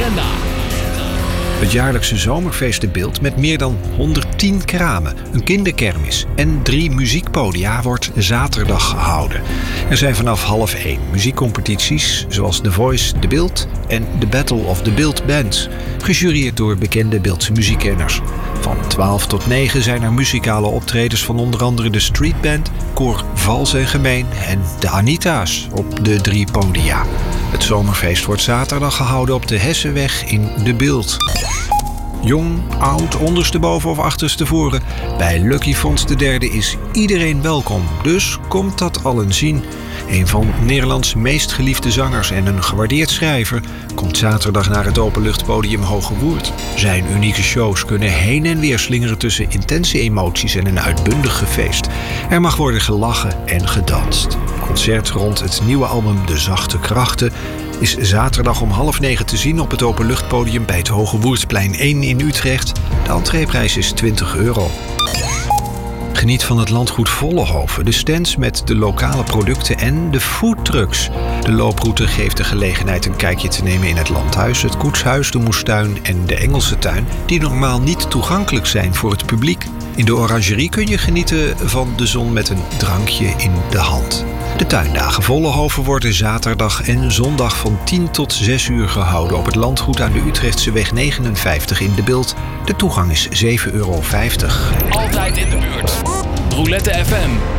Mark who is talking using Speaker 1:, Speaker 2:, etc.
Speaker 1: agenda.
Speaker 2: Het jaarlijkse zomerfeest De Bilt met meer dan 110 kramen, een kinderkermis en 3 muziekpodia wordt zaterdag gehouden. Er zijn vanaf 12:30 muziekcompetities zoals The Voice De Bilt en The Battle of the Bilt Bands, gejureerd door bekende Biltse muziekkenners. Van 12 tot 9 zijn er muzikale optredens van onder andere de Street Band, Koor Vals en Gemeen en de Anita's op de 3 podia. Het zomerfeest wordt zaterdag gehouden op de Hessenweg in De Bilt. Jong, oud, ondersteboven of achterstevoren, bij Lucky Fonds III is iedereen welkom. Dus komt dat allen zien. Een van Nederlands meest geliefde zangers en een gewaardeerd schrijver komt zaterdag naar het openluchtpodium Hoge Woerd. Zijn unieke shows kunnen heen en weer slingeren tussen intense emoties en een uitbundig feest. Er mag worden gelachen en gedanst. Het concert rond het nieuwe album De Zachte Krachten is zaterdag om 8:30 te zien op het openluchtpodium bij het Hoge Woerdsplein 1 in Utrecht. De entreeprijs is €20. Geniet van het landgoed Vollenhoven, de stands met de lokale producten en de foodtrucks. De looproute geeft de gelegenheid een kijkje te nemen in het landhuis, het koetshuis, de moestuin en de Engelse tuin, die normaal niet toegankelijk zijn voor het publiek. In de orangerie kun je genieten van de zon met een drankje in de hand. De tuindagen Vollenhoven worden zaterdag en zondag van 10 tot 6 uur gehouden op het landgoed aan de Utrechtseweg 59 in De Bilt. De toegang is €7,50.
Speaker 1: Altijd in de buurt. Roulette FM.